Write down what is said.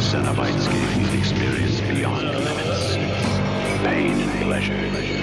Cenobites gain an experience beyond limits. Pain and pleasure.